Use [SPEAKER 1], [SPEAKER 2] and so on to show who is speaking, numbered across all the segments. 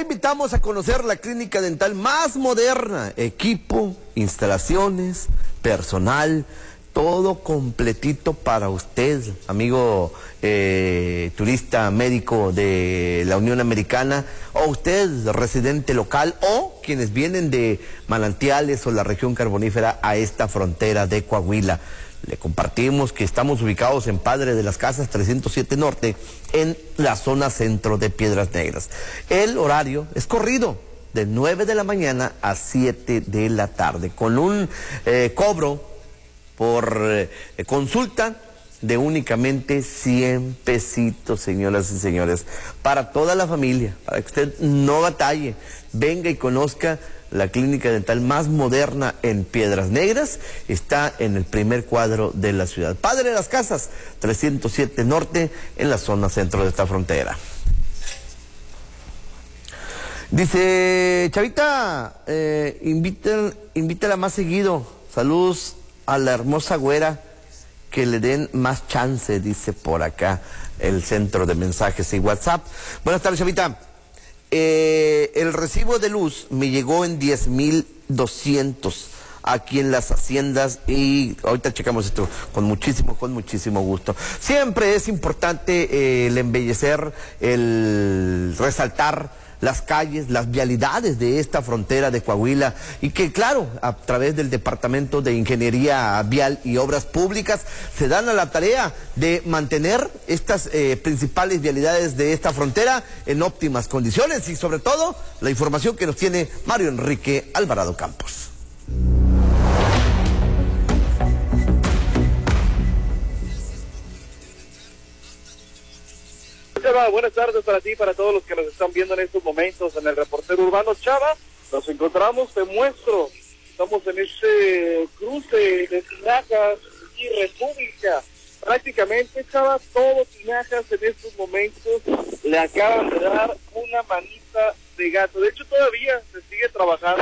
[SPEAKER 1] invitamos a conocer la clínica dental más moderna, equipo, instalaciones, personal, todo completito para usted, amigo turista médico de la Unión Americana, o usted residente local, o quienes vienen de Manantiales o la región carbonífera a esta frontera de Coahuila. Le compartimos que estamos ubicados en Padre de las Casas 307 Norte, en la zona centro de Piedras Negras. El horario es corrido, de 9 de la mañana a 7 de la tarde, con un cobro por consulta de únicamente 100 pesitos, señoras y señores, para toda la familia, para que usted no batalle, venga y conozca la clínica dental más moderna en Piedras Negras. Está en el primer cuadro de la ciudad. Padre de las Casas, 307 Norte, en la zona centro de esta frontera. Dice, Chavita, invítala más seguido. Saludos a la hermosa güera, que le den más chance, dice por acá el centro de mensajes y WhatsApp. Buenas tardes, Chavita. El recibo de luz me llegó en 10,200 aquí en las haciendas, y ahorita checamos esto con muchísimo gusto. Siempre es importante el embellecer, el resaltar las calles, las vialidades de esta frontera de Coahuila, y que claro, a través del Departamento de Ingeniería Vial y Obras Públicas se dan a la tarea de mantener estas principales vialidades de esta frontera en óptimas condiciones, y sobre todo la información que nos tiene Mario Enrique Alvarado Campos.
[SPEAKER 2] Chava, buenas tardes para ti y para todos los que nos están viendo en estos momentos en el Reportero Urbano. Chava, nos encontramos, te muestro, estamos en este cruce de Tinajas y República. Prácticamente, Chava, todo Tinajas en estos momentos le acaban de dar una manita de gato. De hecho, todavía se sigue trabajando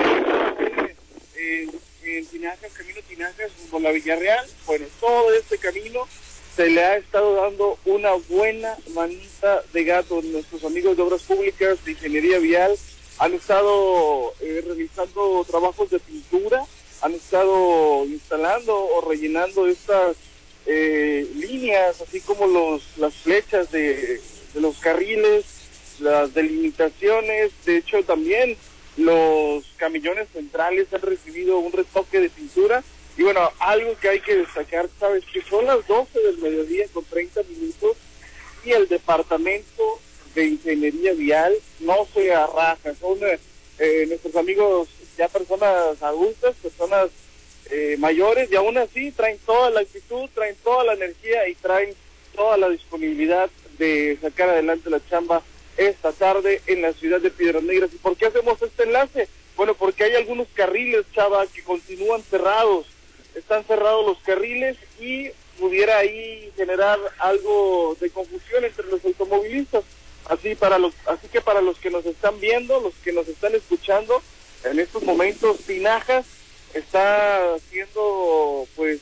[SPEAKER 2] en Tinajas, camino Tinajas, por la Villarreal. Bueno, todo este camino se le ha estado dando una buena manita de gato. Nuestros amigos de Obras Públicas, de Ingeniería Vial, han estado realizando trabajos de pintura, han estado instalando o rellenando estas líneas, así como las flechas de los carriles, las delimitaciones. De hecho, también los camillones centrales han recibido un retoque de pintura. Y bueno, algo que hay que destacar, ¿sabes? Que son las 12 del mediodía con 30 minutos y el Departamento de Ingeniería Vial no se arraja. Son nuestros amigos ya personas adultas, personas mayores, y aún así traen toda la actitud, traen toda la energía y traen toda la disponibilidad de sacar adelante la chamba esta tarde en la ciudad de Piedras Negras. ¿Y por qué hacemos este enlace? Bueno, porque hay algunos carriles, Chava, que continúan cerrados. Están cerrados los carriles y pudiera ahí generar algo de confusión entre los automovilistas. Así que para los que nos están viendo, los que nos están escuchando, en estos momentos Tinajas está haciendo, pues,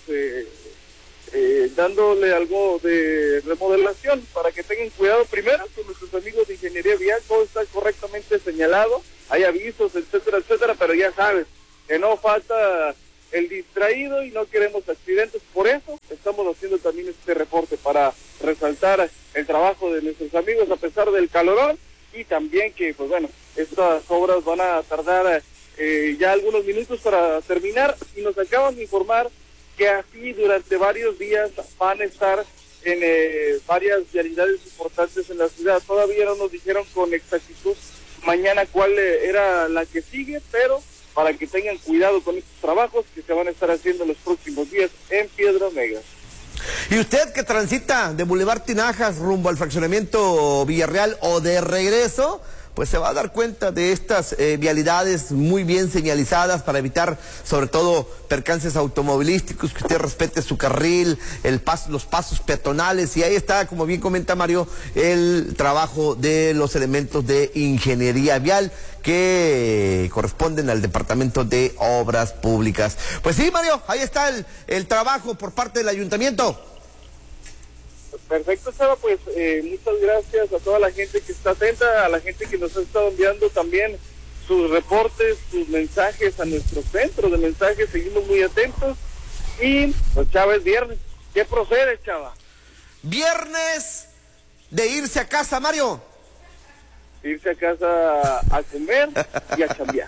[SPEAKER 2] dándole algo de remodelación para que tengan cuidado primero con nuestros amigos de Ingeniería Vial. Todo está correctamente señalado, hay avisos, etcétera, pero ya sabes que no falta el distraído y no queremos accidentes. Por eso estamos haciendo también este reporte, para resaltar el trabajo de nuestros amigos a pesar del calorón, y también que, pues bueno, estas obras van a tardar ya algunos minutos para terminar, y nos acaban de informar que así durante varios días van a estar en varias vialidades importantes en la ciudad. Todavía no nos dijeron con exactitud mañana cuál era la que sigue, pero para que tengan cuidado con estos trabajos que se van a estar haciendo los próximos días en Piedras Negras.
[SPEAKER 1] Y usted que transita de Boulevard Tinajas rumbo al fraccionamiento Villarreal o de regreso, pues se va a dar cuenta de estas vialidades muy bien señalizadas para evitar sobre todo percances automovilísticos, que usted respete su carril, los pasos peatonales, y ahí está, como bien comenta Mario, el trabajo de los elementos de ingeniería vial que corresponden al Departamento de Obras Públicas. Pues sí, Mario, ahí está el trabajo por parte del ayuntamiento.
[SPEAKER 2] Perfecto, Chava, pues muchas gracias a toda la gente que está atenta, a la gente que nos ha estado enviando también sus reportes, sus mensajes a nuestro centro de mensajes, seguimos muy atentos. Y pues Chava, es viernes. ¿Qué procede, Chava?
[SPEAKER 1] Viernes de irse a casa, Mario.
[SPEAKER 2] Irse a casa a comer y a chambear.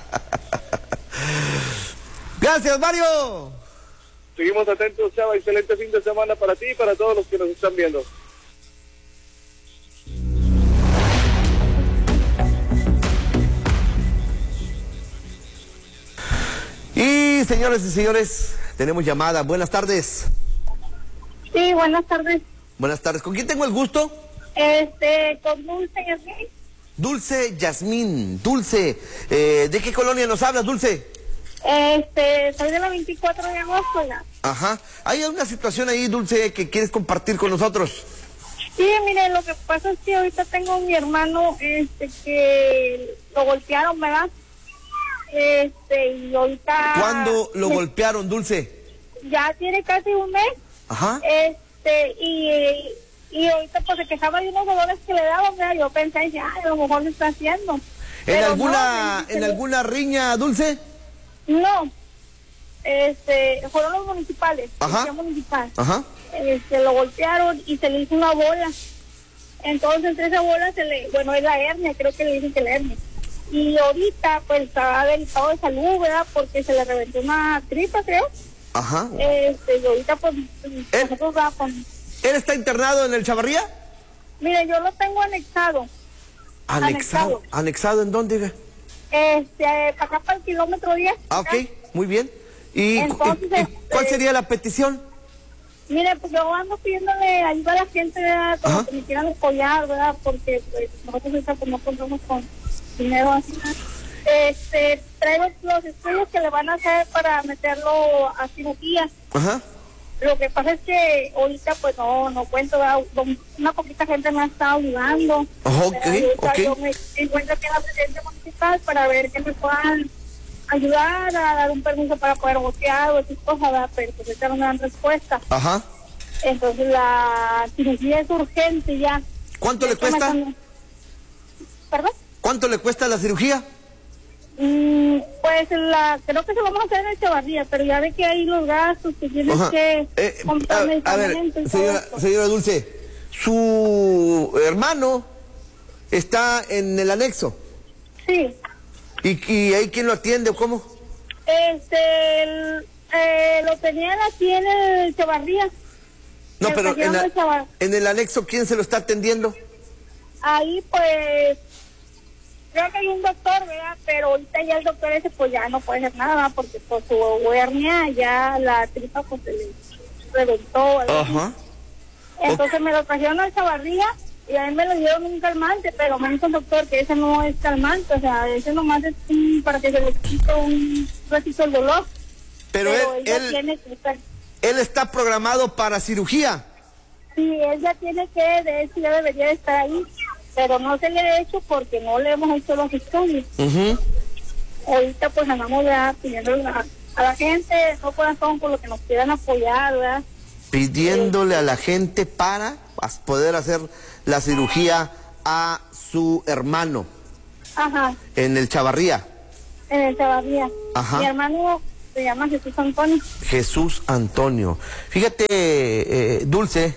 [SPEAKER 1] Gracias, Mario.
[SPEAKER 2] Seguimos atentos, Chava. Excelente fin de semana para ti y para todos los que nos están viendo.
[SPEAKER 1] Y señores y señores, tenemos llamada. Buenas tardes.
[SPEAKER 3] Sí, buenas tardes.
[SPEAKER 1] Buenas tardes. ¿Con quién tengo el gusto?
[SPEAKER 3] Con Dulce Yasmín.
[SPEAKER 1] Dulce Yasmín. Dulce, ¿de qué colonia nos hablas, Dulce?
[SPEAKER 3] Soy de la 24 de agosto ya.
[SPEAKER 1] Ajá. ¿Hay una situación ahí, Dulce, que quieres compartir con nosotros?
[SPEAKER 3] Sí, mire, lo que pasa es que ahorita tengo a mi hermano, que lo golpearon, ¿verdad? Y ahorita...
[SPEAKER 1] ¿Cuándo lo golpearon, Dulce?
[SPEAKER 3] Ya tiene casi un mes.
[SPEAKER 1] Ajá.
[SPEAKER 3] Y ahorita pues se quejaba de unos dolores que le daban, ¿verdad? Yo pensé, ya, a lo mejor lo está haciendo.
[SPEAKER 1] ¿En alguna riña, Dulce?
[SPEAKER 3] No. Fueron los municipales.
[SPEAKER 1] Ajá.
[SPEAKER 3] Municipal.
[SPEAKER 1] Ajá.
[SPEAKER 3] Lo golpearon y se le hizo una bola. Entonces entre esa bola es la hernia, creo que le dicen que la hernia. Y ahorita pues está delicado de salud, ¿verdad? Porque se le reventó una tripa, creo.
[SPEAKER 1] Ajá.
[SPEAKER 3] Y ahorita pues nosotros vamos.
[SPEAKER 1] ¿Él está internado en el Chavarría?
[SPEAKER 3] Mire, yo lo tengo anexado.
[SPEAKER 1] ¿Anexado? ¿Anexado en dónde?
[SPEAKER 3] Para acá para el kilómetro 10.
[SPEAKER 1] Ah, ok, muy bien. ¿Y
[SPEAKER 3] entonces,
[SPEAKER 1] cuál sería la petición?
[SPEAKER 3] Mire, pues yo ando pidiéndole ayuda a la gente, ¿verdad? Como que me quieran apoyar, ¿verdad? Porque pues nosotros ahorita pues no contamos con dinero así. Traigo los estudios que le van a hacer para meterlo a cirugía.
[SPEAKER 1] Ajá.
[SPEAKER 3] Lo que pasa es que ahorita pues no cuento, ¿verdad? Una poquita gente me ha estado ayudando. Yo me encuentro aquí en la presidencia municipal para ver que me puedan ayudar a dar un permiso para poder votear o esas cosas, ¿verdad? Pero pues ahorita no me dan respuesta.
[SPEAKER 1] Ajá.
[SPEAKER 3] Entonces la cirugía es urgente ya.
[SPEAKER 1] ¿Cuánto le cuesta?
[SPEAKER 3] ¿Perdón?
[SPEAKER 1] ¿Cuánto le cuesta la cirugía?
[SPEAKER 3] Pues creo que se vamos a hacer en el Chavarría, pero ya ve que hay los gastos que tienes que comprar medicamentos.
[SPEAKER 1] Señora Dulce, su hermano está en el anexo.
[SPEAKER 3] Sí.
[SPEAKER 1] ¿Y ahí quién lo atiende o cómo?
[SPEAKER 3] Lo tenían aquí en el Chavarría.
[SPEAKER 1] No, pero en el anexo, ¿quién se lo está atendiendo?
[SPEAKER 3] Ahí pues... Creo que hay un doctor, ¿verdad? Pero ahorita ya el doctor ese pues ya no puede hacer nada, porque por su hernia ya la tripa pues se le reventó.
[SPEAKER 1] Ajá.
[SPEAKER 3] Entonces me lo trajeron al Chavarría y a mí me lo dieron un calmante, pero me dijo el doctor que ese no es calmante, o sea, ese nomás es para que se le quite un ratito el dolor.
[SPEAKER 1] Pero él
[SPEAKER 3] tiene que estar...
[SPEAKER 1] Él está programado para cirugía.
[SPEAKER 3] Sí, él ya tiene que, de hecho ya debería de estar ahí. Pero no se le ha hecho porque no le hemos hecho los estudios. Ahorita pues andamos ya pidiéndole a la gente, no corazón, por lo que nos quieran apoyar, ¿verdad?
[SPEAKER 1] Pidiéndole a la gente para poder hacer la cirugía a su hermano.
[SPEAKER 3] Ajá.
[SPEAKER 1] En el Chavarría.
[SPEAKER 3] En el Chavarría.
[SPEAKER 1] Ajá.
[SPEAKER 3] Mi hermano se llama Jesús Antonio.
[SPEAKER 1] Jesús Antonio. Fíjate, Dulce,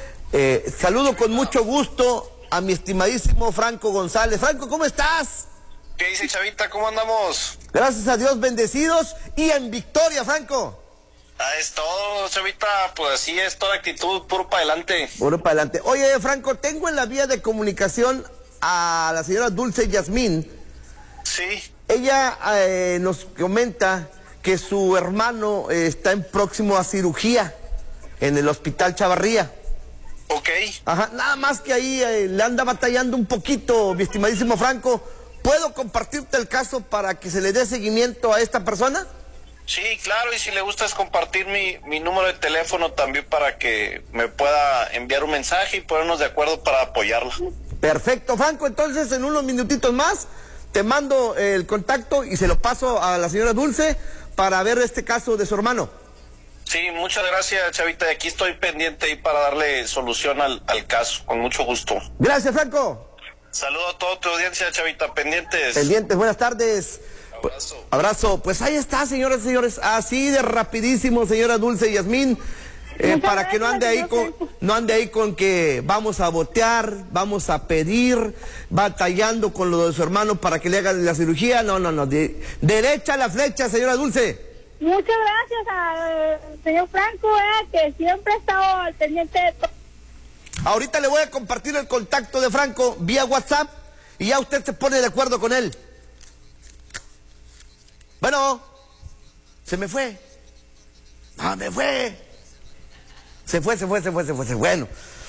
[SPEAKER 1] saludo con mucho gusto a mi estimadísimo Franco González. Franco, ¿cómo estás?
[SPEAKER 4] ¿Qué dice, Chavita? ¿Cómo andamos?
[SPEAKER 1] Gracias a Dios, bendecidos y en victoria, Franco.
[SPEAKER 4] Es todo, Chavita, pues así es, toda actitud, puro para adelante.
[SPEAKER 1] Puro para adelante. Oye, Franco, tengo en la vía de comunicación a la señora Dulce Yasmín.
[SPEAKER 4] Sí.
[SPEAKER 1] Ella nos comenta que su hermano está en próximo a cirugía en el hospital Chavarría.
[SPEAKER 4] Ok.
[SPEAKER 1] Ajá, nada más que ahí le anda batallando un poquito, mi estimadísimo Franco. ¿Puedo compartirte el caso para que se le dé seguimiento a esta persona?
[SPEAKER 4] Sí, claro, y si le gusta es compartir mi número de teléfono también para que me pueda enviar un mensaje y ponernos de acuerdo para apoyarla.
[SPEAKER 1] Perfecto, Franco, entonces en unos minutitos más te mando el contacto y se lo paso a la señora Dulce para ver este caso de su hermano.
[SPEAKER 4] Sí, muchas gracias, Chavita. Aquí estoy pendiente ahí para darle solución al caso, con mucho gusto.
[SPEAKER 1] Gracias, Franco.
[SPEAKER 4] Saludo a toda tu audiencia, Chavita. Pendientes.
[SPEAKER 1] Pendientes, buenas tardes.
[SPEAKER 4] Abrazo.
[SPEAKER 1] Abrazo. Pues ahí está, señoras y señores. Así de rapidísimo, señora Dulce Yasmín. Para que no ande ahí con que vamos a botear, vamos a pedir, batallando con lo de su hermano para que le hagan la cirugía. No. Derecha la flecha, señora Dulce.
[SPEAKER 3] Muchas gracias al señor Franco, que siempre ha estado al pendiente de todo.
[SPEAKER 1] Ahorita le voy a compartir el contacto de Franco vía WhatsApp y ya usted se pone de acuerdo con él. Bueno, se me fue. No, me fue. Se fue. Bueno.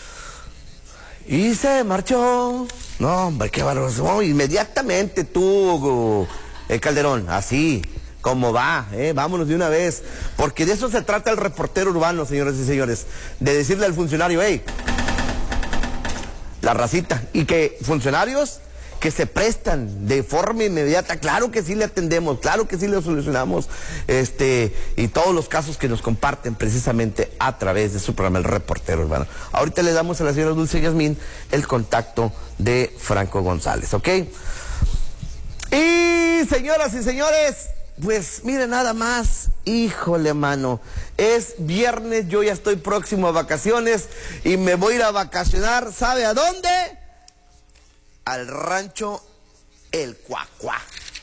[SPEAKER 1] Y se marchó. No, hombre, qué bárbaro. Inmediatamente tú, Calderón, así como va, vámonos de una vez. Porque de eso se trata el reportero urbano, señores y señores. De decirle al funcionario, la racita. Y que funcionarios que se prestan de forma inmediata, claro que sí le atendemos, claro que sí le solucionamos, y todos los casos que nos comparten precisamente a través de su programa El Reportero Urbano. Ahorita le damos a la señora Dulce Yasmín el contacto de Franco González, ¿ok? Y señoras y señores, pues mire nada más, híjole mano, es viernes, yo ya estoy próximo a vacaciones y me voy a ir a vacacionar, ¿sabe a dónde? Al rancho El Cuacuá.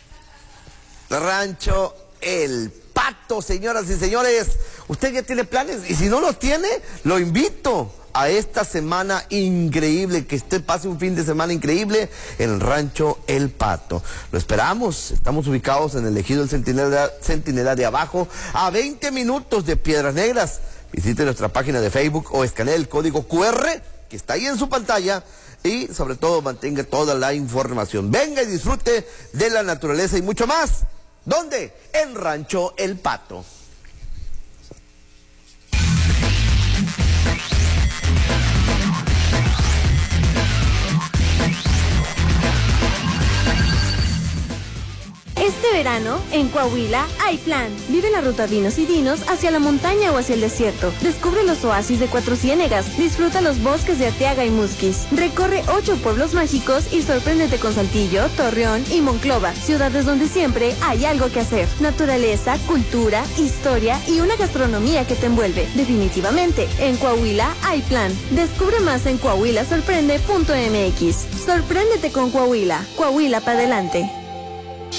[SPEAKER 1] Rancho El Pato, señoras y señores. Usted ya tiene planes y si no los tiene, lo invito a esta semana increíble, que usted pase un fin de semana increíble en el rancho El Pato. Lo esperamos, estamos ubicados en el ejido del Centinela de Abajo, a 20 minutos de Piedras Negras. Visite nuestra página de Facebook o escanee el código QR que está ahí en su pantalla. Y sobre todo mantenga toda la información. Venga y disfrute de la naturaleza y mucho más. ¿Dónde? En Rancho El Pato.
[SPEAKER 5] Este verano, en Coahuila, hay plan. Vive la ruta Vinos y Dinos hacia la montaña o hacia el desierto. Descubre los oasis de Cuatro Ciénegas. Disfruta los bosques de Arteaga y Musquis. Recorre 8 pueblos mágicos y sorpréndete con Saltillo, Torreón y Monclova. Ciudades donde siempre hay algo que hacer. Naturaleza, cultura, historia y una gastronomía que te envuelve. Definitivamente, en Coahuila hay plan. Descubre más en coahuilasorprende.mx. Sorpréndete con Coahuila. Coahuila para adelante.